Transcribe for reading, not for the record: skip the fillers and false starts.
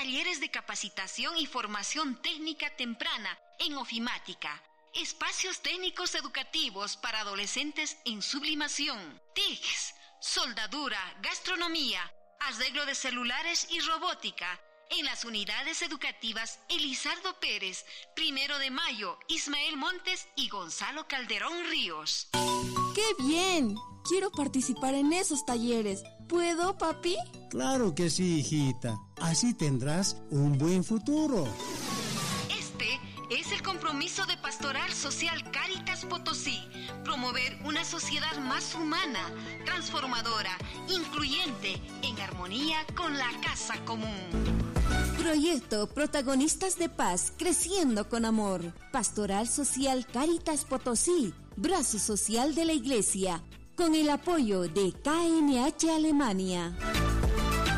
talleres de capacitación y formación técnica temprana en ofimática, espacios técnicos educativos para adolescentes en sublimación, TICs, soldadura, gastronomía, arreglo de celulares y robótica, en las unidades educativas Elizardo Pérez, 1 de Mayo, Ismael Montes y Gonzalo Calderón Ríos. ¡Qué bien! Quiero participar en esos talleres. ¿Puedo, papi? Claro que sí, hijita. Así tendrás un buen futuro. Este es el compromiso de Pastoral Social Cáritas Potosí: promover una sociedad más humana, transformadora, incluyente, en armonía con la casa común. Proyecto Protagonistas de Paz, creciendo con amor. Pastoral Social Cáritas Potosí, brazo social de la Iglesia, con el apoyo de KNH Alemania.